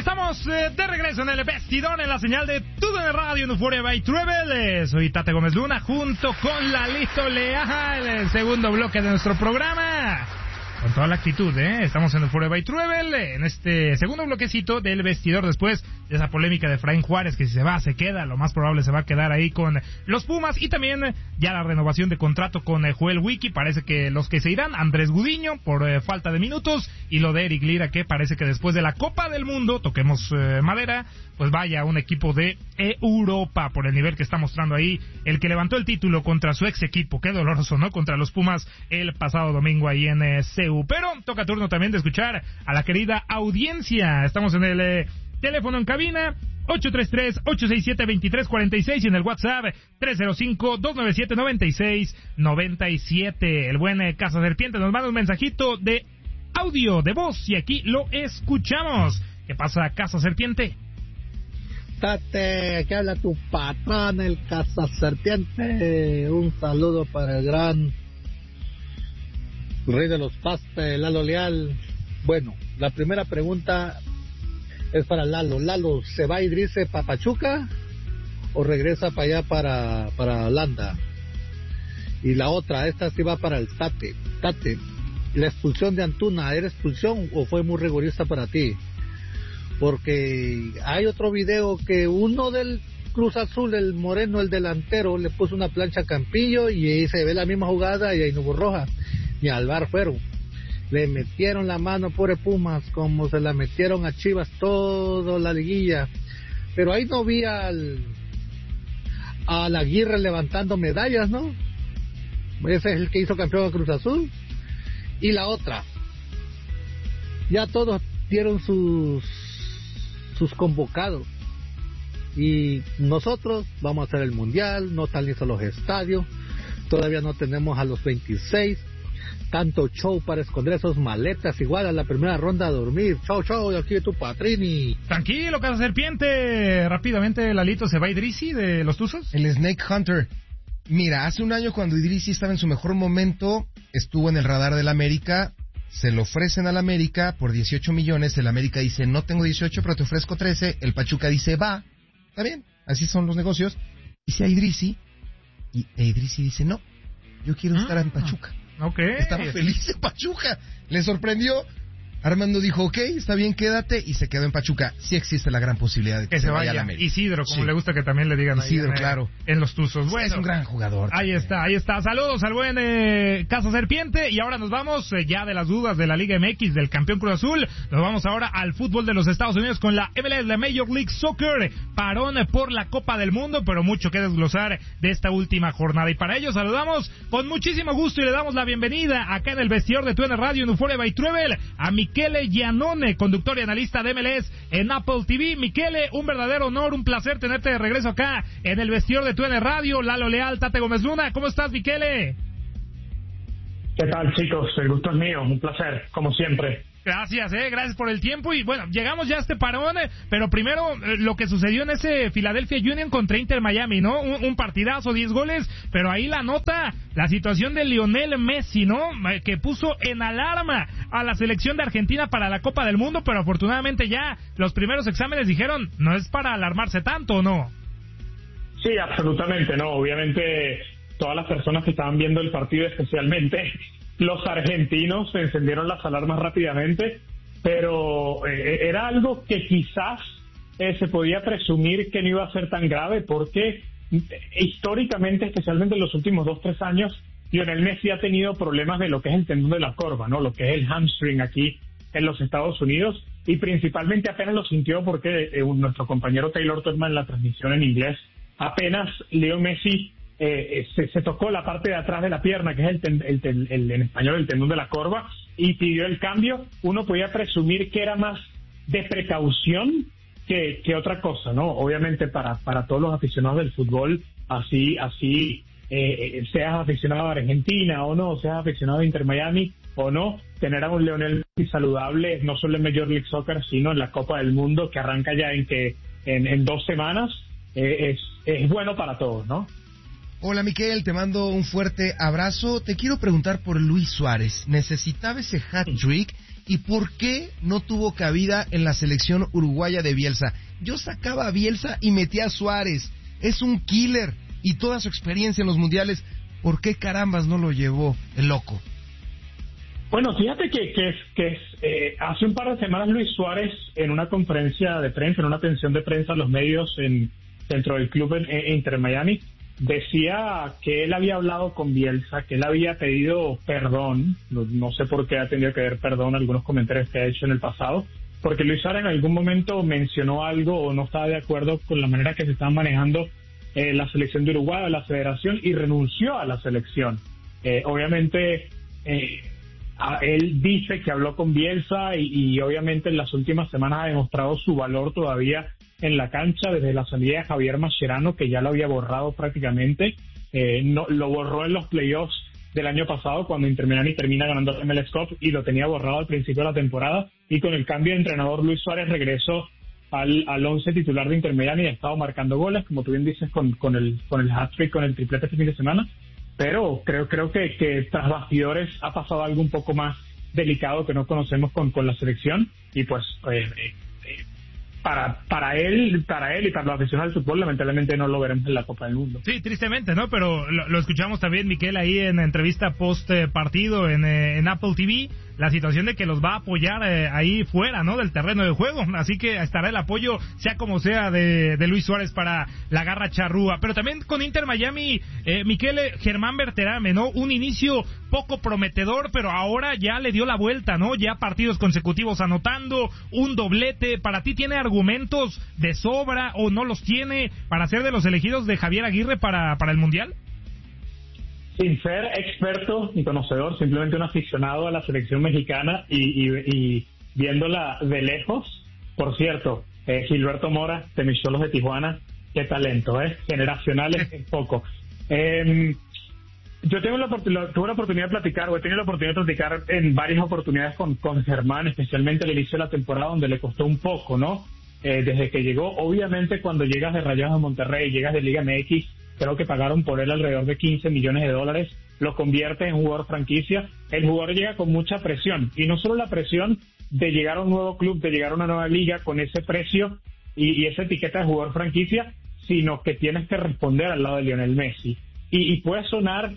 Estamos de regreso en el vestidor en la señal de TUDN Radio en Euphoria by Travel. Soy Tate Gómez Luna junto con Lalito Leal, el segundo bloque de nuestro programa. Con toda la actitud, Estamos en Euphoria by Travel, en este segundo bloquecito del vestidor después de esa polémica de Efraín Juárez, que si se va, se queda, lo más probable se va a quedar ahí con los Pumas, y también ya la renovación de contrato con Joel Wiki. Parece que los que se irán, Andrés Gudiño, por falta de minutos, y lo de Eric Lira, que parece que después de la Copa del Mundo, toquemos madera, pues vaya un equipo de Europa, por el nivel que está mostrando ahí, el que levantó el título contra su ex equipo, qué doloroso, ¿no?, contra los Pumas el pasado domingo ahí en CEU. Pero toca turno también de escuchar a la querida audiencia. Estamos en el teléfono en cabina 833-867-2346 y en el WhatsApp 305-297-9697. El buen Casa Serpiente nos manda un mensajito de audio, de voz, y aquí lo escuchamos. ¿Qué pasa, Casa Serpiente? Tate, aquí habla tu patrón, el Casa Serpiente. Un saludo para el gran rey de los pastes, Lalo Leal. Bueno, la primera pregunta es para Lalo. Lalo, ¿se va Idrise para Pachuca o regresa para allá para Holanda? Y la otra, esta sí va para el Tate. Tate, la expulsión de Antuna, ¿era expulsión o fue muy rigorista para ti? Porque hay otro video que uno del Cruz Azul, el Moreno, el delantero, le puso una plancha a Campillo y ahí se ve la misma jugada y ahí no hubo roja. Ni al VAR fueron. Le metieron la mano, pobre Pumas, como se la metieron a Chivas toda la liguilla. Pero ahí no vi al Aguirre levantando medallas, ¿no? Ese es el que hizo campeón a Cruz Azul. Y la otra, ya todos dieron sus convocados. Y nosotros vamos a hacer el mundial, no están listos los estadios, todavía no tenemos a los 26. Tanto show para esconder esos maletas, igual a la primera ronda a dormir. Chau, aquí tu Patrini. Tranquilo, Casa Serpiente. Rápidamente, Lalito, ¿se va Idrisi de los Tuzos? El Snake Hunter. Mira, hace un año cuando Idrisi estaba en su mejor momento, estuvo en el radar del América, se lo ofrecen al América por 18 millones, el América dice, no tengo 18, pero te ofrezco 13, el Pachuca dice, va, está bien, así son los negocios, dice a Idrisi, y Idrisi dice, no, yo quiero estar en Pachuca. Okay. Estaba feliz en Pachuca. Le sorprendió. Armando dijo, ok, está bien, quédate, y se quedó en Pachuca. Sí existe la gran posibilidad de que se vaya a la América. Isidro, como le gusta que también le digan Isidro, claro. En los Tuzos. Bueno, es un gran jugador. Ahí está. Saludos al buen Casa Serpiente. Y ahora nos vamos ya de las dudas de la Liga MX, del campeón Cruz Azul. Nos vamos ahora al fútbol de los Estados Unidos con la MLS, la Major League Soccer. Parón por la Copa del Mundo, pero mucho que desglosar de esta última jornada. Y para ello saludamos con muchísimo gusto y le damos la bienvenida acá en el vestidor de TUDN Radio en Euphoria by Travel a Michele Giannone, conductor y analista de MLS en Apple TV. Michele, un verdadero honor, un placer tenerte de regreso acá en el vestidor de TUDN Radio. Lalo Leal, Tate Gómez Luna, ¿cómo estás, Michele? ¿Qué tal, chicos? El gusto es mío, un placer, como siempre. Gracias, gracias por el tiempo. Y bueno, llegamos ya a este parón, pero primero lo que sucedió en ese Philadelphia Union contra Inter Miami, ¿no? Un partidazo, 10 goles, pero ahí la nota, la situación de Lionel Messi, ¿no? Que puso en alarma a la selección de Argentina para la Copa del Mundo, pero afortunadamente ya los primeros exámenes dijeron, no es para alarmarse tanto, ¿o no? Sí, absolutamente, no. Obviamente todas las personas que estaban viendo el partido, especialmente los argentinos, se encendieron las alarmas rápidamente, pero era algo que quizás se podía presumir que no iba a ser tan grave, porque históricamente, especialmente en los últimos 2-3 años, Lionel Messi ha tenido problemas de lo que es el tendón de la corva, ¿no? Lo que es el hamstring aquí en los Estados Unidos, y principalmente apenas lo sintió porque nuestro compañero Taylor Totman en la transmisión en inglés, apenas Leo Messi se tocó la parte de atrás de la pierna, que es en español el tendón de la corva, y pidió el cambio. Uno podía presumir que era más de precaución que otra cosa, ¿no? Obviamente para todos los aficionados del fútbol, así seas aficionado a Argentina o no, seas aficionado a Inter Miami o no, tener a un Lionel Messi saludable, no solo en Major League Soccer, sino en la Copa del Mundo, que arranca ya en 2 semanas, es bueno para todos, ¿no? Hola Miquel, te mando un fuerte abrazo. Te quiero preguntar por Luis Suárez. ¿Necesitaba ese hat-trick? ¿Y por qué no tuvo cabida en la selección uruguaya de Bielsa? Yo sacaba a Bielsa y metía a Suárez. Es un killer. Y toda su experiencia en los mundiales, ¿por qué carambas no lo llevó el loco? Bueno, fíjate que hace un par de semanas Luis Suárez, en una conferencia de prensa, en una atención de prensa a los medios dentro del club en Inter Miami, decía que él había hablado con Bielsa, que él había pedido perdón. No sé por qué ha tenido que ver perdón algunos comentarios que ha hecho en el pasado, porque Luis Suárez en algún momento mencionó algo o no estaba de acuerdo con la manera que se estaba manejando la selección de Uruguay, la federación, y renunció a la selección. Obviamente él dice que habló con Bielsa y obviamente en las últimas semanas ha demostrado su valor todavía en la cancha, desde la salida de Javier Mascherano, que ya lo había borrado prácticamente. No, lo borró en los playoffs del año pasado cuando Inter Miami termina ganando el MLS Cup, y lo tenía borrado al principio de la temporada, y con el cambio de entrenador Luis Suárez regresó al 11 titular de Inter Miami y ha estado marcando goles, como tú bien dices, con el hat-trick, con el triplete este fin de semana. Pero creo que tras bastidores ha pasado algo un poco más delicado que no conocemos con la selección, y pues para él y para los aficionados del fútbol, lamentablemente no lo veremos en la Copa del Mundo. Sí, tristemente, ¿no? Pero lo escuchamos también, Miquel, ahí en la entrevista post partido en Apple TV, la situación de que los va a apoyar ahí fuera, ¿no?, del terreno de juego. Así que estará el apoyo, sea como sea, de Luis Suárez para la garra charrúa. Pero también con Inter Miami, Miquel, Germán Berterame, ¿no? Un inicio poco prometedor, pero ahora ya le dio la vuelta, ¿no? Ya partidos consecutivos anotando, un doblete. ¿Para ti tiene argumentos de sobra o no los tiene para ser de los elegidos de Javier Aguirre para el Mundial? Sin ser experto ni conocedor, simplemente un aficionado a la selección mexicana y viéndola de lejos. Por cierto, Gilberto Mora, de mis Xolos de Tijuana, qué talento, generacionales en poco. Yo tuve la oportunidad de platicar, o he tenido la oportunidad de platicar en varias oportunidades con Germán, especialmente al inicio de la temporada, donde le costó un poco, ¿no? Desde que llegó, obviamente cuando llegas de Rayados de Monterrey, llegas de Liga MX, creo que pagaron por él alrededor de $15 millones, lo convierte en jugador franquicia. El jugador llega con mucha presión, y no solo la presión de llegar a un nuevo club, de llegar a una nueva liga con ese precio y esa etiqueta de jugador franquicia, sino que tienes que responder al lado de Lionel Messi. Y puede sonar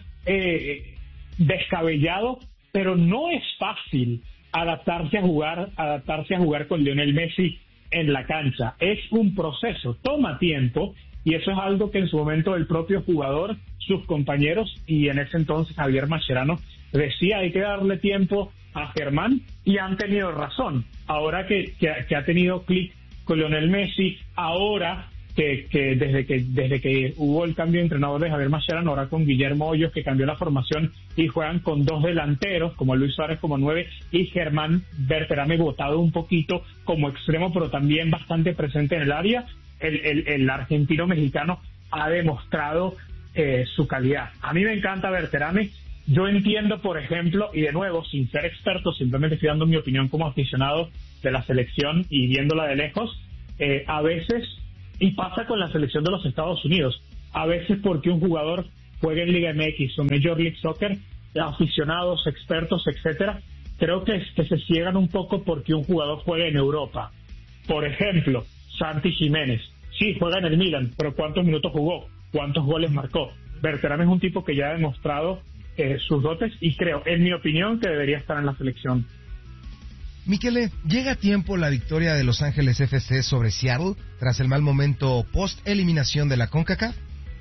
descabellado, pero no es fácil adaptarse a jugar con Lionel Messi en la cancha. Es un proceso, toma tiempo, y eso es algo que en su momento el propio jugador, sus compañeros y en ese entonces Javier Mascherano decía: hay que darle tiempo a Germán, y han tenido razón. Ahora que ha tenido clic con Lionel Messi, ahora que desde que hubo el cambio de entrenador de Javier Mascherano, ahora con Guillermo Hoyos, que cambió la formación y juegan con dos delanteros, como Luis Suárez como 9 y Germán Berterame botado un poquito como extremo, pero también bastante presente en el área, el argentino mexicano ha demostrado su calidad. A mí me encanta Berterame. Yo entiendo, por ejemplo, y de nuevo, sin ser experto, simplemente estoy dando mi opinión como aficionado de la selección y viéndola de lejos, a veces, y pasa con la selección de los Estados Unidos, a veces porque un jugador juega en Liga MX o Major League Soccer, aficionados, expertos, etcétera, creo que se ciegan un poco porque un jugador juega en Europa. Por ejemplo, Santi Jiménez, sí, juega en el Milan, pero ¿cuántos minutos jugó? ¿Cuántos goles marcó? Berterame es un tipo que ya ha demostrado sus dotes, y creo, en mi opinión, que debería estar en la selección. Miquele, ¿llega a tiempo la victoria de Los Ángeles FC sobre Seattle tras el mal momento post-eliminación de la CONCACAF?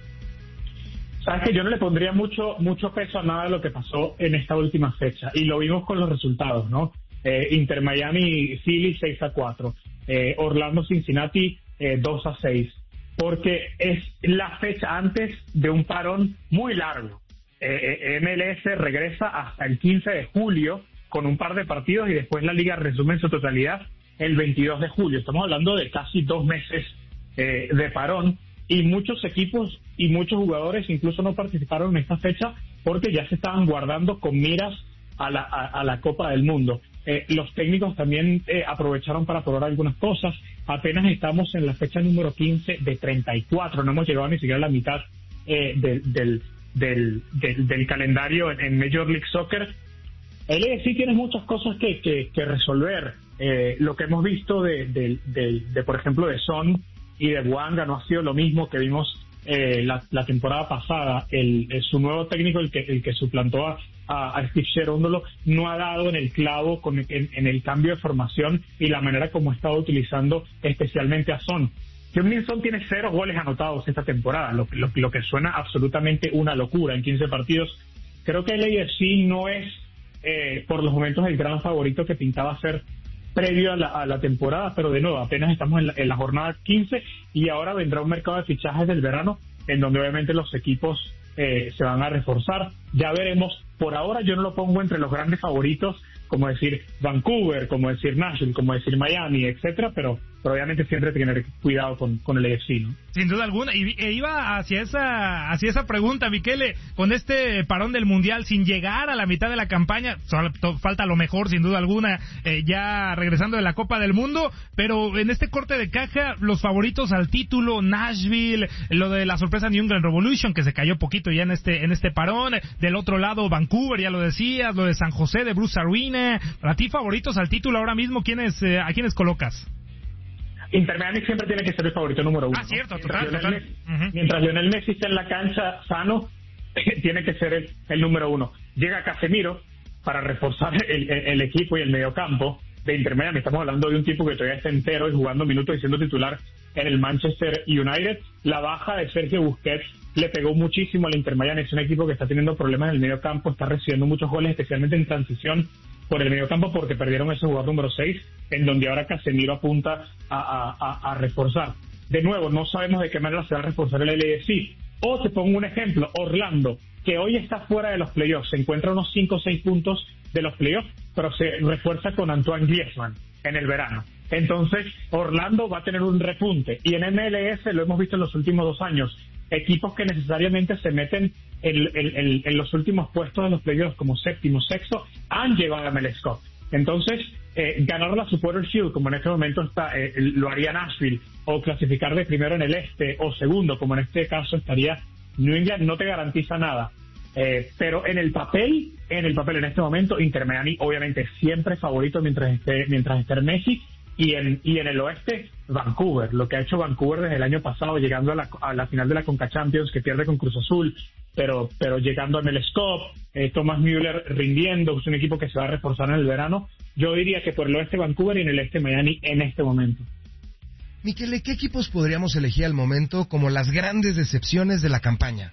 Sabes que yo no le pondría mucho peso a nada de lo que pasó en esta última fecha, y lo vimos con los resultados, ¿no? Inter Miami Philly 6-4, Orlando Cincinnati 2-6, porque es la fecha antes de un parón muy largo. MLS regresa hasta el 15 de julio con un par de partidos, y después la liga resume en su totalidad el 22 de julio. Estamos hablando de casi 2 meses de parón, y muchos equipos y muchos jugadores incluso no participaron en esta fecha porque ya se estaban guardando con miras a la Copa del Mundo. Los técnicos también aprovecharon para probar algunas cosas. Apenas estamos en la fecha número 15 de 34, no hemos llegado ni siquiera a la mitad del calendario en Major League Soccer. El AFC tiene muchas cosas que resolver. Lo que hemos visto de por ejemplo, de Son y de Bouanga no ha sido lo mismo que vimos la temporada pasada. Su nuevo técnico, el que suplantó a Steve Cherundolo, no ha dado en el clavo en el cambio de formación y la manera como ha estado utilizando especialmente a Son. Heung-min Son tiene 0 goles anotados esta temporada, lo que suena absolutamente una locura en 15 partidos. Creo que el AFC no es por los momentos el gran favorito que pintaba ser previo a la temporada, pero de nuevo apenas estamos en la jornada 15 y ahora vendrá un mercado de fichajes del verano en donde obviamente los equipos se van a reforzar. Ya veremos. Por ahora yo no lo pongo entre los grandes favoritos, como decir Vancouver, como decir Nashville, como decir Miami, etcétera, pero obviamente siempre hay que tener cuidado con el AFC, ¿no? Sin duda alguna, y iba hacia esa pregunta, Michele, con este parón del Mundial, sin llegar a la mitad de la campaña, falta lo mejor, sin duda alguna, ya regresando de la Copa del Mundo, pero en este corte de caja, los favoritos al título, Nashville, lo de la sorpresa New England Revolution, que se cayó poquito ya en este parón, del otro lado, Vancouver, ya lo decías, lo de San José, de Bruce Arena. Para ti, favoritos al título ahora mismo, ¿a quiénes colocas? Inter Miami siempre tiene que ser el favorito número 1. Cierto, ¿no? total. Mientras Lionel Messi esté en la cancha sano, tiene que ser el número 1. Llega Casemiro para reforzar el equipo y el mediocampo de Inter Miami. Estamos hablando de un tipo que todavía está entero y jugando minutos y siendo titular en el Manchester United. La baja de Sergio Busquets le pegó muchísimo al Inter Miami. Es un equipo que está teniendo problemas en el mediocampo, está recibiendo muchos goles, especialmente en transición por el mediocampo, porque perdieron ese jugador número 6, en donde ahora Casemiro apunta a reforzar. De nuevo, no sabemos de qué manera se va a reforzar el LAFC. O te pongo un ejemplo, Orlando, que hoy está fuera de los playoffs, se encuentra a unos 5 o 6 puntos de los playoffs, pero se refuerza con Antoine Griezmann en el verano. Entonces, Orlando va a tener un repunte. Y en MLS lo hemos visto en los últimos 2 años. Equipos que necesariamente se meten en los últimos puestos de los playoffs como séptimo, sexto, han llegado a MLS Cup. Entonces, ganar la Supporters Shield, como en este momento lo haría Nashville, o clasificar de primero en el este o segundo, como en este caso estaría New England, no te garantiza nada. Pero en el papel en este momento, Inter Miami obviamente siempre favorito mientras esté Messi. Y en el oeste, Vancouver, lo que ha hecho Vancouver desde el año pasado, llegando a la final de la Conca Champions, que pierde con Cruz Azul, pero llegando a MLS Cup, Thomas Müller rindiendo, es un equipo que se va a reforzar en el verano. Yo diría que por el oeste Vancouver y en el este Miami en este momento. Michele, ¿qué equipos podríamos elegir al momento como las grandes decepciones de la campaña?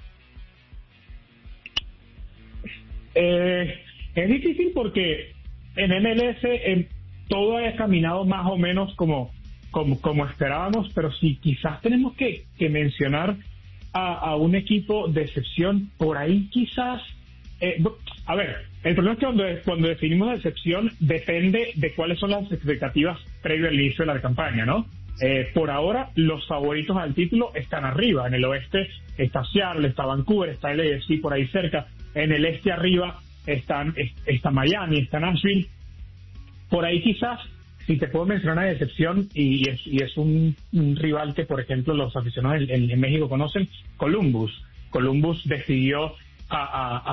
Es difícil porque en MLS todo ha caminado más o menos como esperábamos, pero sí, quizás tenemos que mencionar a un equipo de excepción, por ahí quizás... a ver, el problema es que cuando definimos excepción depende de cuáles son las expectativas previo al inicio de la campaña, ¿no? Por ahora, los favoritos al título están arriba. En el oeste está Seattle, está Vancouver, está el AFC por ahí cerca. En el este arriba está Miami, está Nashville. Por ahí quizás, si te puedo mencionar una decepción, y es un rival que, por ejemplo, los aficionados en México conocen, Columbus. Columbus decidió a